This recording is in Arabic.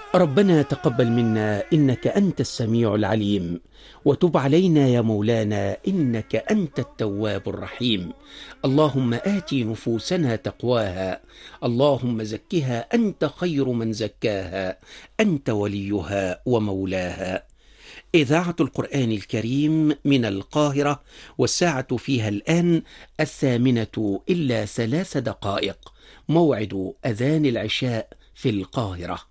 ربنا تقبل منا إنك أنت السميع العليم، وتب علينا يا مولانا إنك أنت التواب الرحيم. اللهم آت نفوسنا تقواها، اللهم زكها أنت خير من زكاها، أنت وليها ومولاها. إذاعة القرآن الكريم من القاهرة، والساعة فيها الآن 8:03، موعد أذان العشاء في القاهرة.